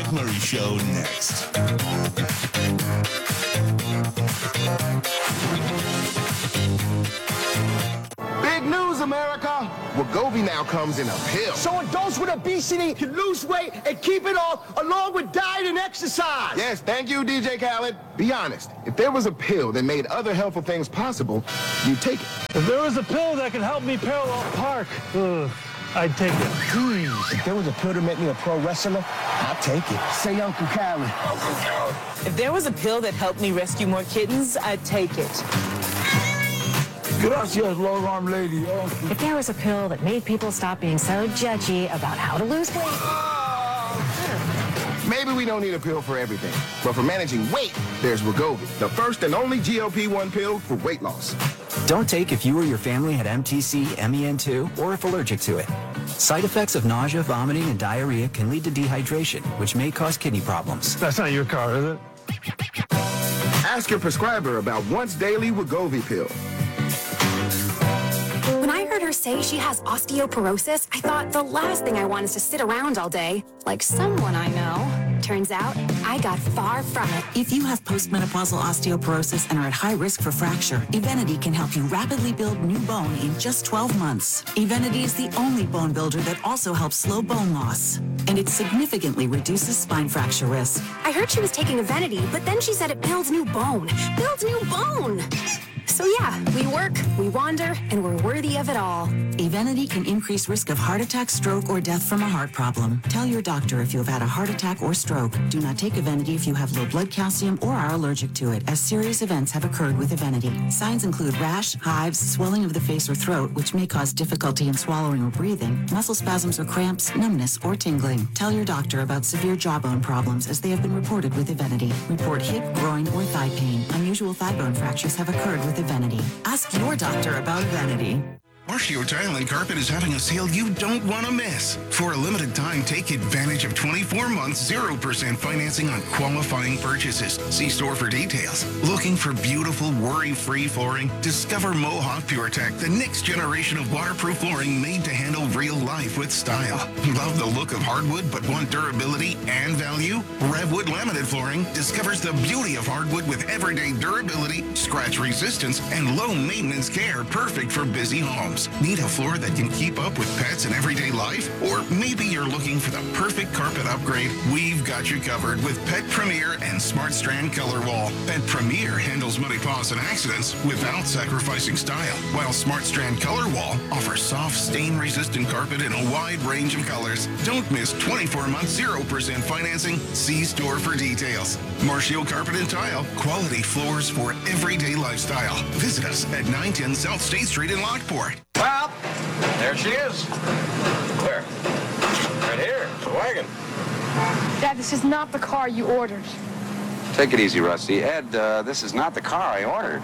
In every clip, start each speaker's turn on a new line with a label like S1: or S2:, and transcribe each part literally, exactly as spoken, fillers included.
S1: McMurray Show next.
S2: Big news, America! Wegovy now comes in a pill.
S3: So adults with obesity can lose weight and keep it off along with diet and exercise.
S2: Yes, thank you, D J Khaled. Be honest, if there was a pill that made other helpful things possible, you'd take it.
S4: If there was a pill that could help me parallel park, ugh, I'd take it.
S3: Please, if there was a pill to make me a pro wrestler, I'd take it. Say Uncle Khaled.
S2: Uncle Khaled.
S5: If there was a pill that helped me rescue more kittens, I'd take it.
S3: Gracias, long-arm lady. Oh.
S6: If there was a pill that made people stop being so judgy about how to lose weight.
S2: Maybe we don't need a pill for everything, but for managing weight, there's Wegovy, the first and only G L P one pill for weight loss.
S7: Don't take if you or your family had M T C, M E N two, or if allergic to it. Side effects of nausea, vomiting, and diarrhea can lead to dehydration, which may cause kidney problems.
S4: That's not your car, is it?
S2: Ask your prescriber about once daily Wegovy pill.
S8: When I heard her say she has osteoporosis, I thought the last thing I want is to sit around all day, like someone I know. Turns out, I got far from it.
S9: If you have postmenopausal osteoporosis and are at high risk for fracture, Evenity can help you rapidly build new bone in just twelve months. Evenity is the only bone builder that also helps slow bone loss, and it significantly reduces spine fracture risk.
S8: I heard she was taking Evenity, but then she said it builds new bone. Builds new bone! So yeah, we work, we wander, and we're worthy of it all.
S9: Evenity can increase risk of heart attack, stroke, or death from a heart problem. Tell your doctor if you have had a heart attack or stroke. Do not take Evenity if you have low blood calcium or are allergic to it, as serious events have occurred with Evenity. Signs include rash, hives, swelling of the face or throat, which may cause difficulty in swallowing or breathing, muscle spasms or cramps, numbness, or tingling. Tell your doctor about severe jawbone problems, as they have been reported with Evenity. Report hip, groin, or thigh pain. Unusual thigh bone fractures have occurred with Evenity. Ask your doctor about Evenity.
S1: Marshio Tile and Carpet is having a sale you don't want to miss. For a limited time, take advantage of twenty-four months, zero percent financing on qualifying purchases. See store for details. Looking for beautiful, worry-free flooring? Discover Mohawk PureTech, the next generation of waterproof flooring made to handle real life with style. Love the look of hardwood but want durability and value? Revwood Laminate Flooring discovers the beauty of hardwood with everyday durability, scratch resistance, and low maintenance care, perfect for busy homes. Need a floor that can keep up with pets in everyday life? Or maybe you're looking for the perfect carpet upgrade? We've got you covered with Pet Premier and Smart Strand Color Wall. Pet Premier handles muddy paws and accidents without sacrificing style, while Smart Strand Color Wall offers soft, stain-resistant carpet in a wide range of colors. Don't miss twenty-four months, zero percent financing. See store for details. Marshio Carpet and Tile, quality floors for everyday lifestyle. Visit us at nine ten South State Street in Lockport.
S10: Well, there she is. Where? Right here. The wagon.
S11: Dad, this is not the car you ordered.
S10: Take it easy, Rusty. Ed, uh, this is not the car I ordered.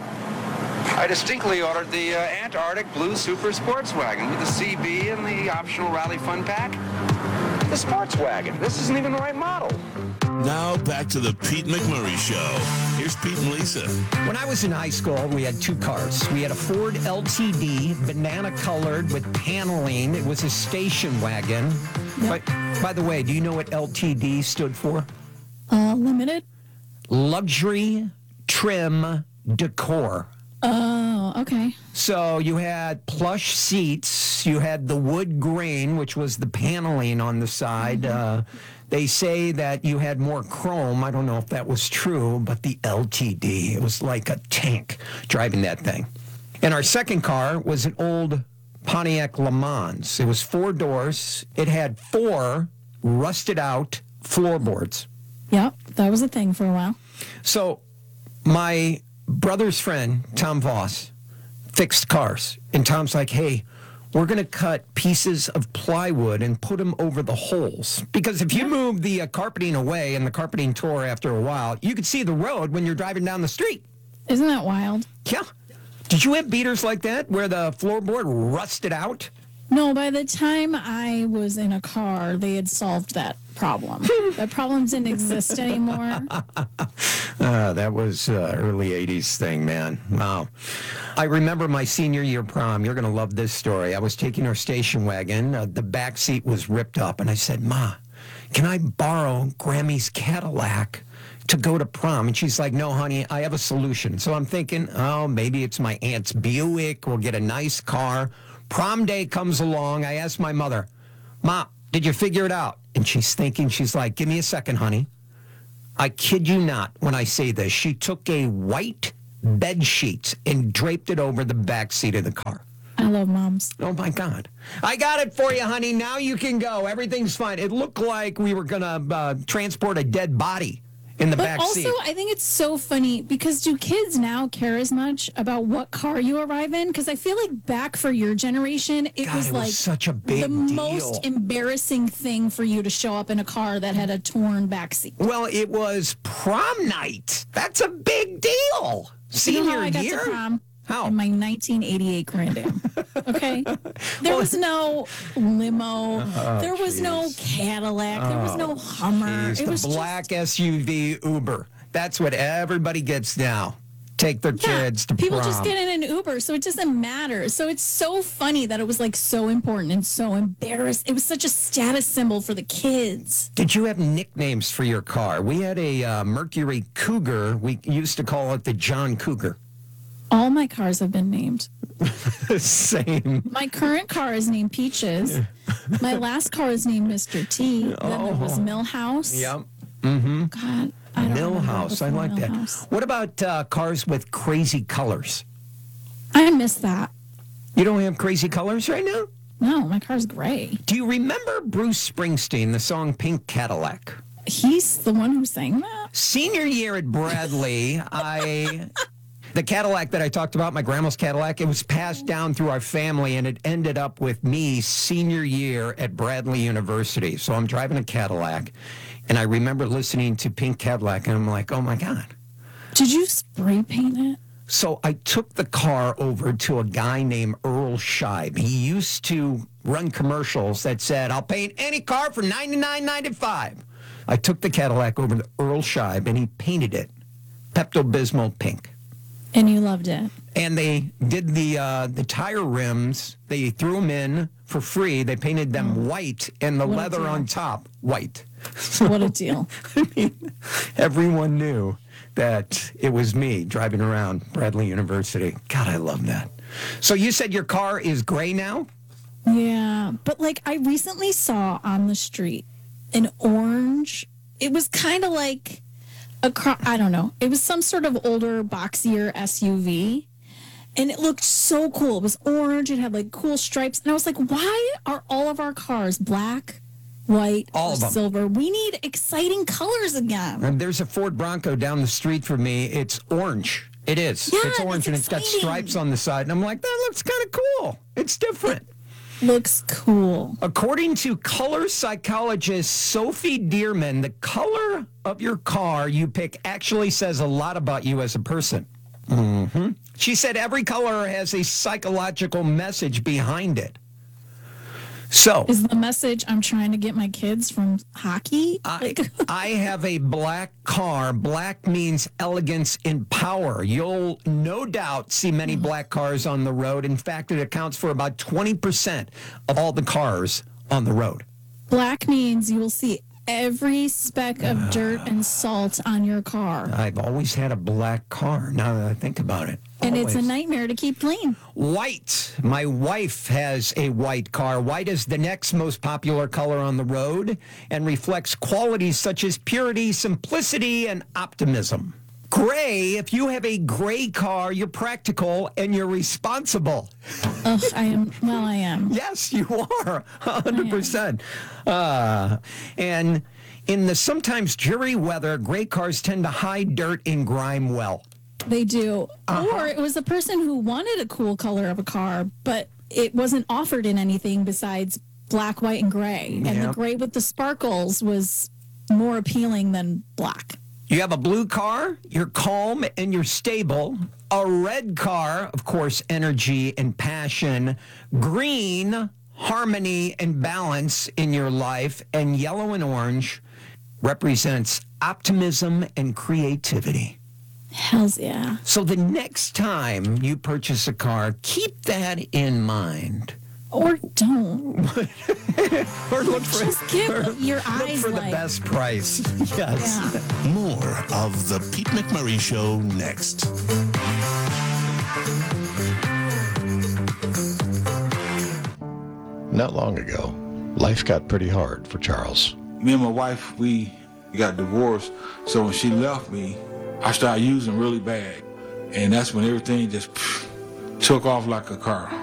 S10: I distinctly ordered the uh, Antarctic Blue Super Sports Wagon with the C B and the optional Rally Fun Pack. The sports wagon. This isn't even the right model.
S1: Now back to the Pete McMurray Show. Here's Pete and Lisa.
S12: When I was in high school, we had two cars. We had a Ford L T D, banana colored with paneling. It was a station wagon. Yep. But by the way, do you know what L T D stood for?
S11: Uh, limited?
S12: Luxury Trim Decor.
S11: Oh, okay.
S12: So you had plush seats. You had the wood grain, which was the paneling on the side. Mm-hmm. Uh, they say that you had more chrome. I don't know if that was true, but the L T D, it was like a tank driving that thing. And our second car was an old Pontiac Le Mans. It was four doors. It had four rusted out floorboards.
S11: Yep, that was a thing for a while.
S12: So my brother's friend, Tom Voss, fixed cars. And Tom's like, hey, we're going to cut pieces of plywood and put them over the holes. Because if you move the uh, carpeting away and the carpeting tore after a while, you could see the road when you're driving down the street.
S11: Isn't that wild?
S12: Yeah. Did you have beaters like that where the floorboard rusted out?
S11: No, by the time I was in a car, they had solved that problem. That problem didn't exist anymore.
S12: Uh, that was uh, early eighties thing, man. Wow. I remember my senior year prom. You're going to love this story. I was taking our station wagon. Uh, the back seat was ripped up, and I said, Ma, can I borrow Grammy's Cadillac to go to prom? And she's like, no, honey, I have a solution. So I'm thinking, oh, maybe it's my aunt's Buick. We'll get a nice car. Prom day comes along. I asked my mother, Mom, did you figure it out? And she's thinking, she's like, give me a second, honey. I kid you not when I say this. She took a white bed sheet and draped it over the back seat of the car.
S11: I love moms.
S12: Oh, my God. I got it for you, honey. Now you can go. Everything's fine. It looked like we were going to uh, transport a dead body in the
S11: but
S12: back
S11: also,
S12: seat.
S11: Also, I think it's so funny because do kids now care as much about what car you arrive in? Because I feel like back for your generation, it
S12: God,
S11: was
S12: it
S11: like
S12: was such a big
S11: the
S12: deal.
S11: most embarrassing thing for you to show up in a car that had a torn back seat.
S12: Well, it was prom night. That's a big deal. Senior
S11: you know how I got
S12: year?
S11: to prom?
S12: How?
S11: In my nineteen eighty-eight Grand Am. Okay? There was no limo.
S12: Oh,
S11: there was
S12: geez.
S11: no Cadillac. There was no Hummer.
S12: Geez,
S11: It
S12: the
S11: was
S12: black
S11: just,
S12: S U V Uber. That's what everybody gets now. Take their
S11: yeah,
S12: kids to
S11: people
S12: prom.
S11: just get in an Uber, so it doesn't matter. So it's so funny that it was like so important and so embarrassed. It was such a status symbol for the kids.
S12: Did you have nicknames for your car? We had a uh, Mercury Cougar. We used to call it the John Cougar.
S11: All my cars have been named.
S12: Same.
S11: My current car is named Peaches. My last car is named Mister T. Then there was Millhouse.
S12: Yep. Mm-hmm.
S11: God, I don't
S12: Millhouse. I like
S11: Millhouse.
S12: that. What about uh, cars with crazy colors?
S11: I miss that.
S12: You don't have crazy colors right now?
S11: No, my car's gray.
S12: Do you remember Bruce Springsteen, the song Pink Cadillac?
S11: He's the one who sang that?
S12: Senior year at Bradley, I... The Cadillac that I talked about, my grandma's Cadillac, it was passed down through our family, and it ended up with me senior year at Bradley University. So I'm driving a Cadillac, and I remember listening to Pink Cadillac, and I'm like, oh, my God.
S11: Did you spray paint it?
S12: So I took the car over to a guy named Earl Scheib. He used to run commercials that said, I'll paint any car for ninety-nine ninety-five. I took the Cadillac over to Earl Scheib, and he painted it Pepto-Bismol pink.
S11: And you loved it.
S12: And they did the uh, the tire rims. They threw them in for free. They painted them oh. white, and the
S11: What a
S12: leather
S11: deal.
S12: on top white.
S11: What a deal.
S12: I mean, everyone knew that it was me driving around Bradley University. God, I love that. So you said your car is gray now?
S11: Yeah, but like I recently saw on the street an orange. It was kind of like a car. I don't know. It was some sort of older, boxier S U V, and it looked so cool. It was orange. It had like cool stripes, and I was like, "Why are all of our cars black, white,
S12: All
S11: or
S12: of them.
S11: silver? We need exciting colors again."
S12: And there's a Ford Bronco down the street from me. It's orange. It is.
S11: Yeah,
S12: it's orange,
S11: it's
S12: and it's got
S11: exciting.
S12: stripes on the side. And I'm like, that looks kind of cool. It's different.
S11: Looks cool.
S12: According to color psychologist Sophie Dearman, the color of your car you pick actually says a lot about you as a person. Mm-hmm. She said every color has a psychological message behind it. So,
S11: Is the message I'm trying to get my kids from hockey?
S12: I, I have a black car. Black means elegance and power. You'll no doubt see many black cars on the road. In fact, it accounts for about twenty percent of all the cars on the road.
S11: Black means you will see every speck of dirt and salt on your car.
S12: I've always had a black car, now that I think about it.
S11: And it's a
S12: Always.
S11: nightmare to keep clean.
S12: White. My wife has a white car. White is the next most popular color on the road and reflects qualities such as purity, simplicity, and optimism. Gray, if you have a gray car, you're practical and you're responsible.
S11: Ugh, I am. Well, I am.
S12: Yes, you are, one hundred percent. Uh, and in the sometimes dreary weather, gray cars tend to hide dirt and grime well.
S11: They do.
S12: Uh-huh.
S11: Or it was a person who wanted a cool color of a car, but it wasn't offered in anything besides black, white, and gray. And
S12: Yeah.
S11: the gray with the sparkles was more appealing than black.
S12: You have a blue car, you're calm and you're stable. A red car, of course, energy and passion. Green, harmony and balance in your life. And yellow and orange represents optimism and creativity.
S11: Hells yeah.
S12: So the next time you purchase a car, keep that in mind.
S11: Or don't.
S12: or look for,
S11: Just give
S12: or
S11: your
S12: look
S11: eyes
S12: for the
S11: like-
S12: best price. Yes.
S11: Yeah.
S13: More of the Pete McMurray Show next.
S14: Not long ago, life got pretty hard for Charles.
S15: Me and my wife, we got divorced. So when she left me, I started using really bad. And that's when everything just pff, took off like a car.